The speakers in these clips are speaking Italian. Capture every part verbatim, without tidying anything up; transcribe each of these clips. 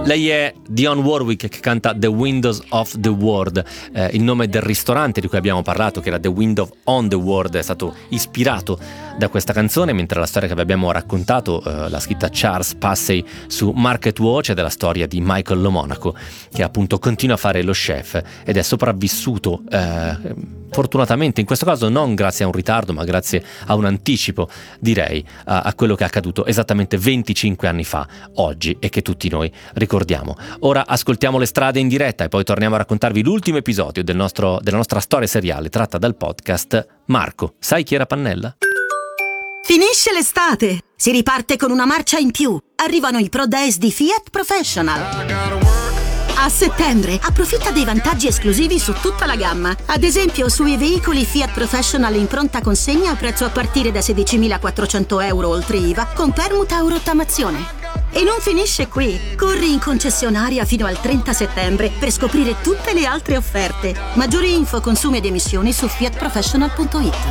Lei è Dionne Warwick, che canta The Windows of the World. Eh, il nome del ristorante di cui abbiamo parlato, che era The Window on the World, è stato ispirato da questa canzone, mentre la storia che vi abbiamo raccontato eh, l'ha scritta Charles Passey su Market Watch, ed è la storia di Michael Lo Monaco, che appunto continua a fare lo chef ed è sopravvissuto eh, fortunatamente, in questo caso non grazie a un ritardo ma grazie a un anticipo, direi, a, a quello che è accaduto esattamente venticinque anni fa oggi e che tutti noi ricordiamo. Ora ascoltiamo Le strade in diretta e poi torniamo a raccontarvi l'ultimo episodio del nostro, della nostra storia seriale tratta dal podcast Marco, sai chi era Pannella? Finisce l'estate, si riparte con una marcia in più. Arrivano i Pro Days di Fiat Professional. A settembre approfitta dei vantaggi esclusivi su tutta la gamma. Ad esempio sui veicoli Fiat Professional in pronta consegna a prezzo a partire da sedicimilaquattrocento euro oltre I V A con permuta o rottamazione. E non finisce qui. Corri in concessionaria fino al trenta settembre per scoprire tutte le altre offerte. Maggiori info, consumi ed emissioni su fiat professional punto it.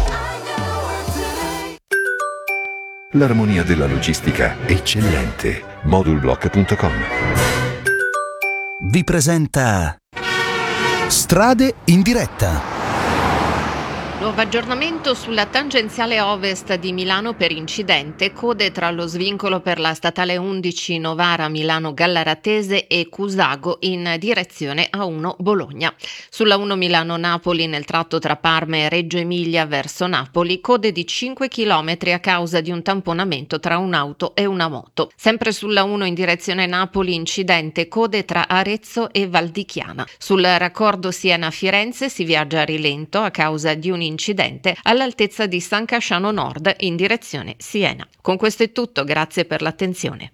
L'armonia della logistica è eccellente. Modulblock punto com vi presenta Strade in diretta. Nuovo aggiornamento sulla tangenziale ovest di Milano per incidente, code tra lo svincolo per la statale undici Novara Milano Gallaratese e Cusago in direzione A uno Bologna. Sulla uno Milano Napoli nel tratto tra Parma e Reggio Emilia verso Napoli, code di cinque chilometri a causa di un tamponamento tra un'auto e una moto. Sempre sulla uno in direzione Napoli incidente, code tra Arezzo e Valdichiana. Sul raccordo Siena-Firenze si viaggia a rilento a causa di un incidente all'altezza di San Casciano Nord in direzione Siena. Con questo è tutto, grazie per l'attenzione.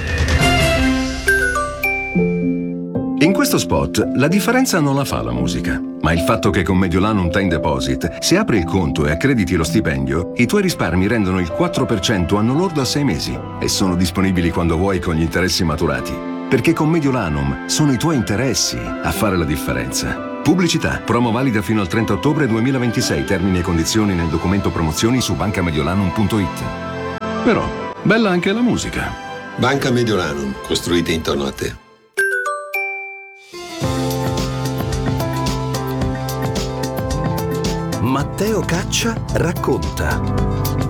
In questo spot la differenza non la fa la musica, ma il fatto che con Mediolanum Time Deposit, se apri il conto e accrediti lo stipendio, i tuoi risparmi rendono il quattro per cento anno lordo a sei mesi e sono disponibili quando vuoi con gli interessi maturati. Perché con Mediolanum sono i tuoi interessi a fare la differenza. Pubblicità. Promo valida fino al trenta ottobre duemilaventisei. Termini e condizioni nel documento promozioni su banca mediolanum punto it. Però, bella anche la musica. Banca Mediolanum, costruite intorno a te. Matteo Caccia racconta.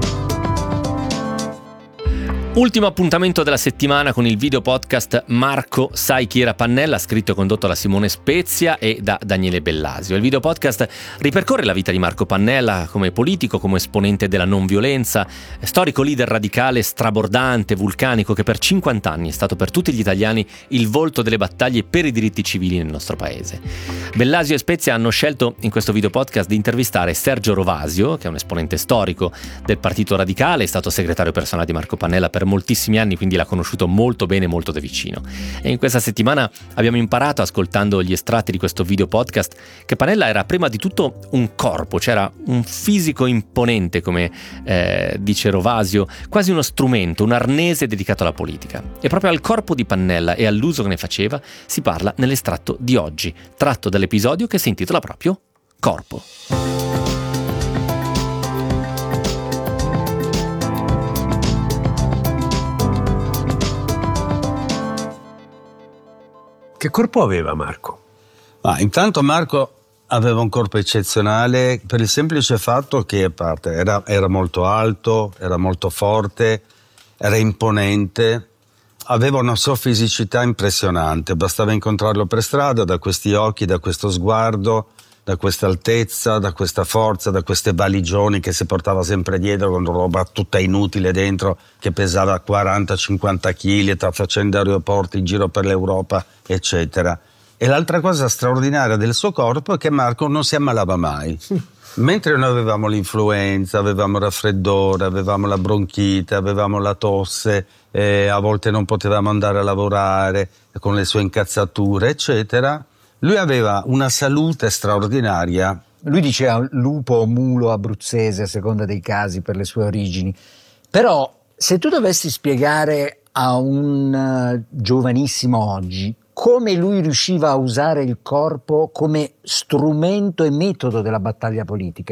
Ultimo appuntamento della settimana con il video podcast Marco, sai chi era Pannella, scritto e condotto da Simone Spezia e da Daniele Bellasio. Il video podcast ripercorre la vita di Marco Pannella come politico, come esponente della non violenza, storico leader radicale, strabordante, vulcanico, che per cinquanta anni è stato per tutti gli italiani il volto delle battaglie per i diritti civili nel nostro paese. Bellasio e Spezia hanno scelto in questo video podcast di intervistare Sergio Rovasio, che è un esponente storico del Partito Radicale, è stato segretario personale di Marco Pannella per moltissimi anni, quindi l'ha conosciuto molto bene, molto da vicino. E in questa settimana abbiamo imparato, ascoltando gli estratti di questo video podcast, che Pannella era prima di tutto un corpo, c'era un fisico imponente, come eh, dice Rovasio, quasi uno strumento, un arnese dedicato alla politica. E proprio al corpo di Pannella e all'uso che ne faceva si parla nell'estratto di oggi, tratto dall'episodio che si intitola proprio Corpo. Che corpo aveva Marco? Ah, intanto Marco aveva un corpo eccezionale per il semplice fatto che a parte, era, era molto alto, era molto forte, era imponente, aveva una sua fisicità impressionante, bastava incontrarlo per strada, da questi occhi, da questo sguardo, da questa altezza, da questa forza, da queste valigioni che si portava sempre dietro con roba tutta inutile dentro, che pesava quaranta cinquanta chili, facendo aeroporti in giro per l'Europa, eccetera. E l'altra cosa straordinaria del suo corpo è che Marco non si ammalava mai. Mentre noi avevamo l'influenza, avevamo il raffreddore, avevamo la bronchite, avevamo la tosse, eh, a volte non potevamo andare a lavorare con le sue incazzature, eccetera, lui aveva una salute straordinaria. Lui diceva lupo o mulo abruzzese a seconda dei casi per le sue origini. Però se tu dovessi spiegare a un uh, giovanissimo oggi come lui riusciva a usare il corpo come strumento e metodo della battaglia politica,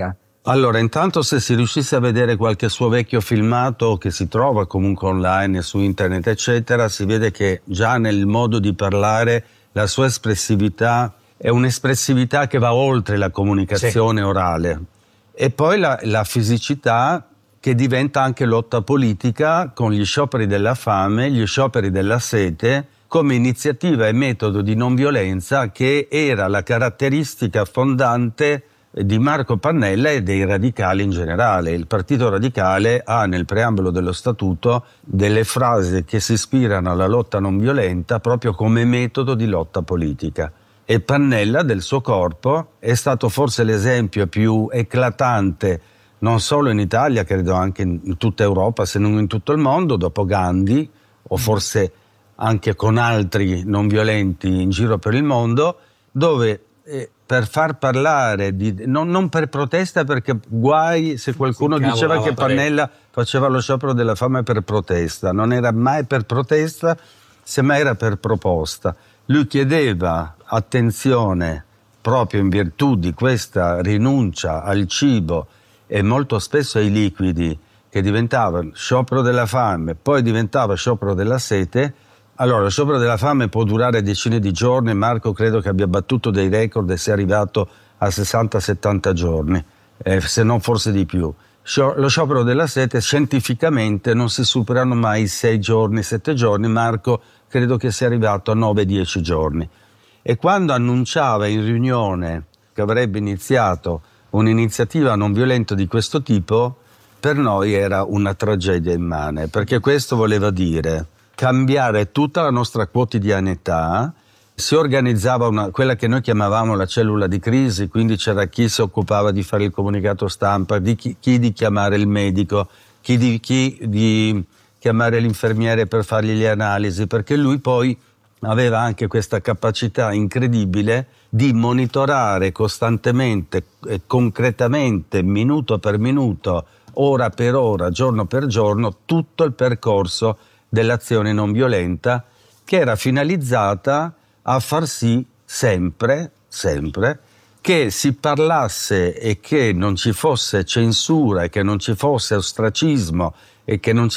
Allora, intanto se si riuscisse a vedere qualche suo vecchio filmato che si trova comunque online, su internet, eccetera, si vede che già nel modo di parlare la sua espressività è un'espressività che va oltre la comunicazione sì. orale. E poi la, la fisicità che diventa anche lotta politica con gli scioperi della fame, gli scioperi della sete, come iniziativa e metodo di non violenza che era la caratteristica fondante di Marco Pannella e dei radicali in generale. Il Partito Radicale ha nel preambolo dello statuto delle frasi che si ispirano alla lotta non violenta proprio come metodo di lotta politica. E Pannella del suo corpo è stato forse l'esempio più eclatante, non solo in Italia, credo anche in tutta Europa, se non in tutto il mondo, dopo Gandhi, o forse anche con altri non violenti in giro per il mondo, dove eh, per far parlare, di, non, non per protesta, perché guai se qualcuno diceva che Pannella faceva lo sciopero della fame per protesta, non era mai per protesta, semmai era per proposta. Lui chiedeva attenzione proprio in virtù di questa rinuncia al cibo e molto spesso ai liquidi, che diventava sciopero della fame, poi diventava sciopero della sete. Allora, lo sciopero della fame può durare decine di giorni. Marco credo che abbia battuto dei record e sia arrivato a sessanta settanta giorni, eh, se non forse di più. Lo sciopero della sete scientificamente non si superano mai i sei giorni, sette giorni. Marco credo che sia arrivato a nove dieci giorni. E quando annunciava in riunione che avrebbe iniziato un'iniziativa non violenta di questo tipo, per noi era una tragedia immane, perché questo voleva dire cambiare tutta la nostra quotidianità. Si organizzava una, quella che noi chiamavamo la cellula di crisi, quindi c'era chi si occupava di fare il comunicato stampa, di chi, chi di chiamare il medico, chi di, chi di chiamare l'infermiere per fargli le analisi, perché lui poi aveva anche questa capacità incredibile di monitorare costantemente e concretamente, minuto per minuto, ora per ora, giorno per giorno, tutto il percorso dell'azione non violenta, che era finalizzata a far sì sempre, sempre, che si parlasse e che non ci fosse censura e che non ci fosse ostracismo e che non ci